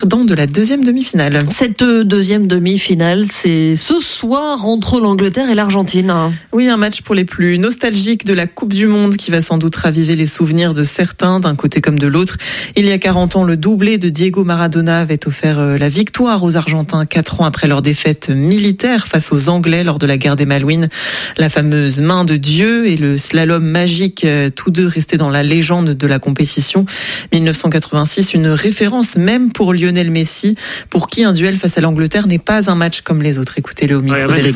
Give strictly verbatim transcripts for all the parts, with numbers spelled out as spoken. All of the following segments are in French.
perdants de la deuxième demi-finale. Cette deuxième demi-finale, c'est ce soir entre l'Angleterre et l'Argentine. Oui, un match pour les plus nostalgiques de la Coupe du Monde qui va sans doute raviver les souvenirs de certains d'un côté comme de l'autre. Il y a quarante ans, le doublé de Diego Maradona avait offert la victoire aux Argentins quatre ans après leur défaite militaire face aux Anglais lors de la guerre des Malouines. La fameuse main de Dieu et le slalom magique, tous deux restés dans la légende de la compétition. dix-neuf cent quatre-vingt-six, une référence même pour Lionel Messi, pour qui un duel face à l'Angleterre n'est pas un match comme les autres. Écoutez-le au micro d'Éric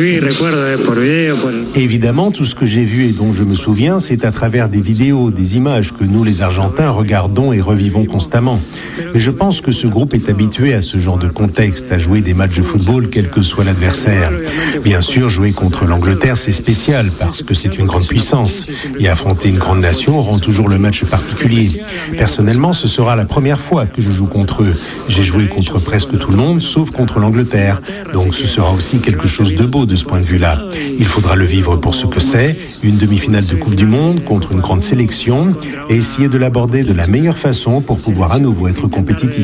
Évidemment, tout ce que j'ai vu et dont je me souviens, c'est à travers des vidéos, des images que nous, les Argentins, regardons et revivons constamment. Mais je pense que ce groupe est habitué à ce genre de contexte, à jouer des matchs de football, quel que soit l'adversaire. Bien sûr, jouer contre l'Angleterre, c'est spécial, parce que c'est une grande puissance. Et affronter une grande nation rend toujours le match particulier. Personnellement, ce sera la première fois que je joue contre eux. J'ai joué contre presque tout le monde, sauf contre l'Angleterre. Donc ce sera aussi quelque chose de beau de ce point de vue-là. Il faudra le vivre pour ce que c'est, une demi-finale de Coupe du Monde contre une grande sélection, et essayer de l'aborder de la meilleure façon pour pouvoir à nouveau être compétitif.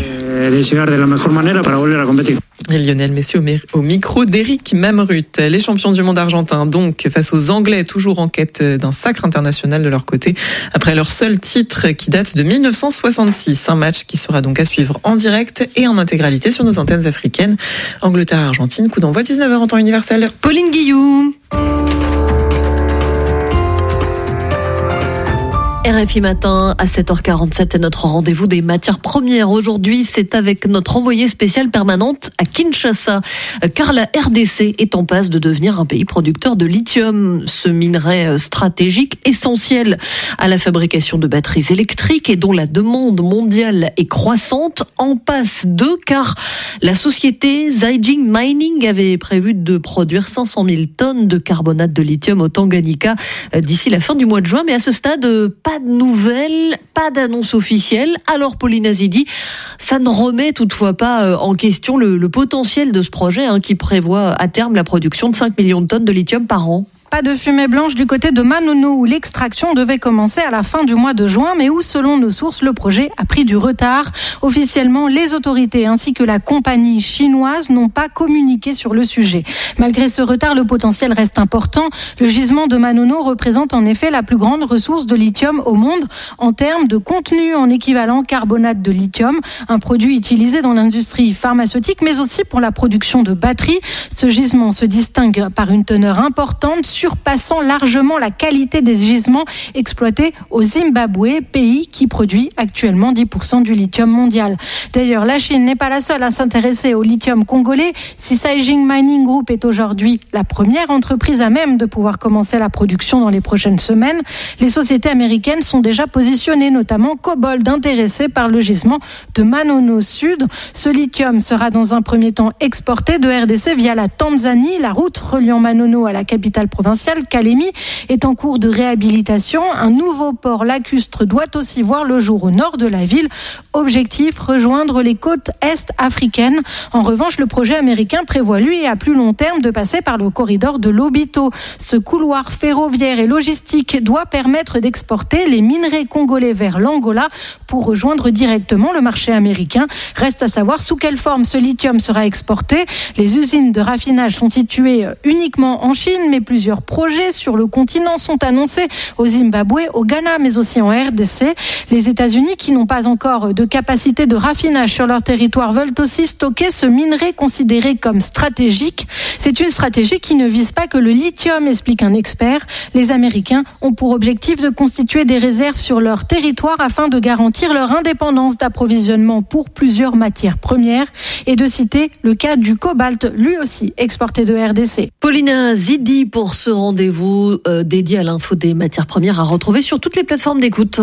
Et Lionel Messi au micro d'Éric Mamrut. Les champions du monde argentins, donc, face aux Anglais, toujours en quête d'un sacre international de leur côté, après leur seul titre qui date de dix-neuf cent soixante-six. Un match qui sera donc à suivre en direct et en intégralité sur nos antennes africaines. Angleterre-Argentine, coup d'envoi dix-neuf heures en temps universel. Pauline Guillou. R F I Matin à sept heures quarante-sept est notre rendez-vous des matières premières. Aujourd'hui, c'est avec notre envoyée spéciale permanente à Kinshasa, car la R D C est en passe de devenir un pays producteur de lithium, ce minerai stratégique essentiel à la fabrication de batteries électriques et dont la demande mondiale est croissante, en passe de, car la société Zijin Mining avait prévu de produire cinq cent mille tonnes de carbonate de lithium au Tanganyika d'ici la fin du mois de juin, mais à ce stade, pas Pas de nouvelles, pas d'annonce officielle. Alors Pauline Azidi, ça ne remet toutefois pas en question le, le potentiel de ce projet hein, qui prévoit à terme la production de cinq millions de tonnes de lithium par an. Pas de fumée blanche du côté de Manono où l'extraction devait commencer à la fin du mois de juin, mais où, selon nos sources, le projet a pris du retard. Officiellement, les autorités ainsi que la compagnie chinoise n'ont pas communiqué sur le sujet. Malgré ce retard, le potentiel reste important. Le gisement de Manono représente en effet la plus grande ressource de lithium au monde en termes de contenu en équivalent carbonate de lithium, un produit utilisé dans l'industrie pharmaceutique, mais aussi pour la production de batteries. Ce gisement se distingue par une teneur importante, surpassant largement la qualité des gisements exploités au Zimbabwe, pays qui produit actuellement dix pour cent du lithium mondial. D'ailleurs, la Chine n'est pas la seule à s'intéresser au lithium congolais. Si Zijin Mining Group est aujourd'hui la première entreprise à même de pouvoir commencer la production dans les prochaines semaines, les sociétés américaines sont déjà positionnées, notamment Cobalt, intéressées par le gisement de Manono Sud. Ce lithium sera dans un premier temps exporté de R D C via la Tanzanie. La route reliant Manono à la capitale provinciale, Kalemi, est en cours de réhabilitation. Un nouveau port lacustre doit aussi voir le jour au nord de la ville. Objectif, rejoindre les côtes est africaines. En revanche, le projet américain prévoit, lui, à plus long terme, de passer par le corridor de Lobito. Ce couloir ferroviaire et logistique doit permettre d'exporter les minerais congolais vers l'Angola pour rejoindre directement le marché américain. Reste à savoir sous quelle forme ce lithium sera exporté. Les usines de raffinage sont situées uniquement en Chine, mais plusieurs projets sur le continent sont annoncés au Zimbabwe, au Ghana, mais aussi en R D C. Les États-Unis, qui n'ont pas encore de capacité de raffinage sur leur territoire, veulent aussi stocker ce minerai considéré comme stratégique. C'est une stratégie qui ne vise pas que le lithium, explique un expert. Les Américains ont pour objectif de constituer des réserves sur leur territoire afin de garantir leur indépendance d'approvisionnement pour plusieurs matières premières, et de citer le cas du cobalt, lui aussi exporté de R D C. Pauline Zidi pour ce rendez-vous euh, dédié à l'info des matières premières à retrouver sur toutes les plateformes d'écoute.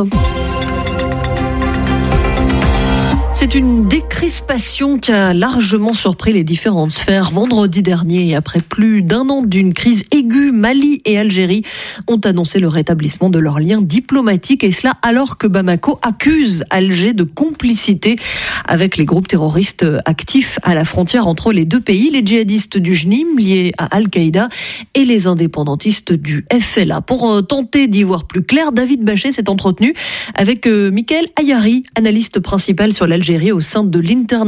C'est une décrispation qui a largement surpris les différentes sphères. Vendredi dernier, après plus d'un an d'une crise aiguë, Mali et Algérie ont annoncé le rétablissement de leurs liens diplomatiques, et cela alors que Bamako accuse Alger de complicité avec les groupes terroristes actifs à la frontière entre les deux pays, les djihadistes du J N I M liés à Al-Qaïda et les indépendantistes du F L A. Pour tenter d'y voir plus clair, David Bachet s'est entretenu avec Mickaël Ayari, analyste principal sur l'Algérie au sein de l'International